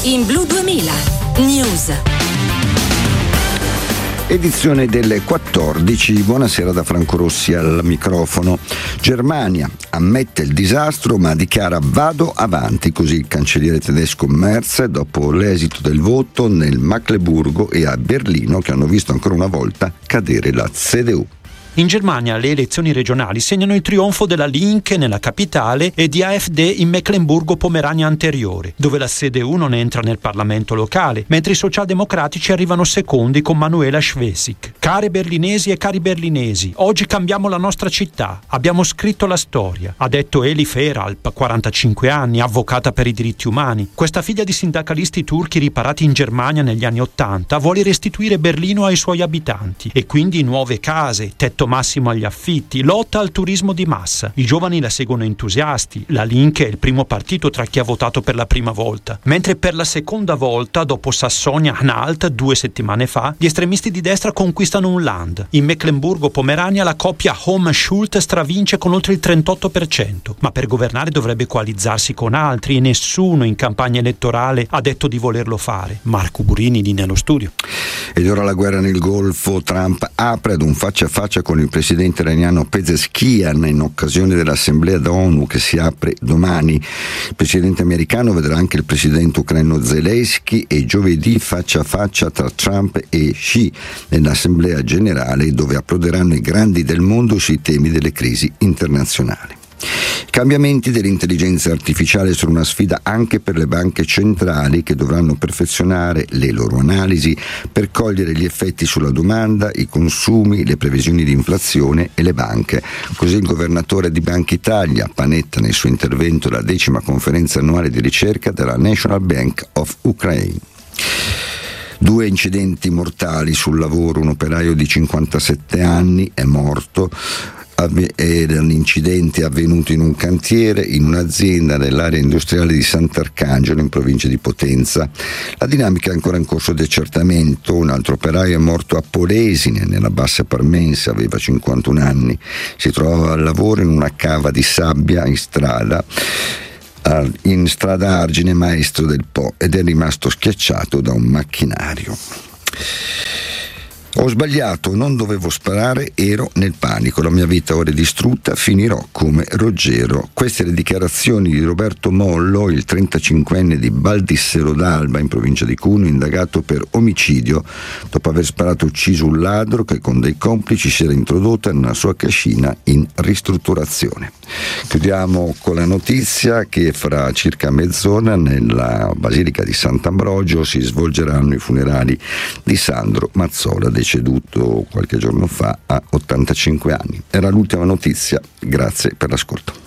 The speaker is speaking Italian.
In Blu 2000 News. Edizione delle 14, buonasera da Franco Rossi al microfono. Germania ammette il disastro ma dichiara vado avanti, così il cancelliere tedesco Merz dopo l'esito del voto nel Magdeburgo e a Berlino, che hanno visto ancora una volta cadere la CDU. In Germania le elezioni regionali segnano il trionfo della Linke nella capitale e di AfD in Mecklenburgo-Pomerania anteriore, dove la CDU non entra nel Parlamento locale, mentre i socialdemocratici arrivano secondi con Manuela Schwesig. Care berlinesi e cari berlinesi, oggi cambiamo la nostra città, abbiamo scritto la storia, ha detto Elif Eralp, 45 anni, avvocata per i diritti umani. Questa figlia di sindacalisti turchi riparati in Germania negli anni '80 vuole restituire Berlino ai suoi abitanti e quindi nuove case, tetto massimo agli affitti, lotta al turismo di massa. I giovani la seguono entusiasti, la Linke è il primo partito tra chi ha votato per la prima volta, mentre per la seconda volta, dopo Sassonia-Anhalt 2 settimane fa, gli estremisti di destra conquistano un land. In Mecklenburgo-Pomerania la coppia Hom-Schulz stravince con oltre il 38%, ma per governare dovrebbe coalizzarsi con altri e nessuno in campagna elettorale ha detto di volerlo fare. Marco Burini lì nello studio. Ed ora la guerra nel Golfo. Trump apre ad un faccia a faccia con il presidente iraniano Pezeshkian in occasione dell'assemblea dell'ONU che si apre domani. Il presidente americano vedrà anche il presidente ucraino Zelensky e giovedì faccia a faccia tra Trump e Xi nell'assemblea generale, dove approderanno i grandi del mondo sui temi delle crisi internazionali. I cambiamenti dell'intelligenza artificiale sono una sfida anche per le banche centrali, che dovranno perfezionare le loro analisi per cogliere gli effetti sulla domanda, i consumi, le previsioni di inflazione e le banche. Così il governatore di Banca Italia Panetta nel suo intervento alla 10ª conferenza annuale di ricerca della National Bank of Ukraine. 2 incidenti mortali sul lavoro, un operaio di 57 anni è morto. Erano incidenti avvenuti in un cantiere, in un'azienda nell'area industriale di Sant'Arcangelo in provincia di Potenza. La dinamica è ancora in corso di accertamento. Un altro operaio è morto a Polesine nella Bassa Parmense, aveva 51 anni, si trovava al lavoro in una cava di sabbia in strada Argine Maestro del Po ed è rimasto schiacciato da un macchinario. Ho sbagliato, non dovevo sparare, ero nel panico, la mia vita ora è distrutta, finirò come Ruggero. Queste le dichiarazioni di Roberto Mollo, il 35enne di Baldissero d'Alba in provincia di Cuneo, indagato per omicidio dopo aver sparato e ucciso un ladro che con dei complici si era introdotto nella sua cascina in ristrutturazione. Chiudiamo con la notizia che fra circa mezz'ora nella Basilica di Sant'Ambrogio si svolgeranno i funerali di Sandro Mazzola, deceduto qualche giorno fa a 85 anni. Era l'ultima notizia, grazie per l'ascolto.